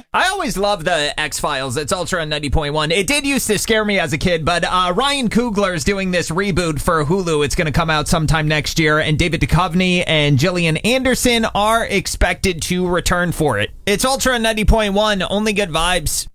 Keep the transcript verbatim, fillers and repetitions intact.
I always love the X-Files. It's Ultra ninety point one. It did used to scare me as a kid, but uh, Ryan Coogler is doing this reboot for Hulu. It's going to come out sometime next year, and David Duchovny and Gillian Anderson are expected to return for it. It's Ultra ninety point one. Only good vibes.